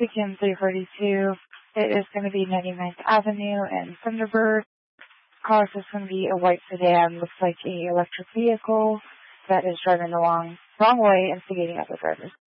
Begin 342. It is going to be 99th Avenue and Thunderbird. Car is going to be a white sedan, looks like a electric vehicle that is driving the wrong way, instigating other drivers.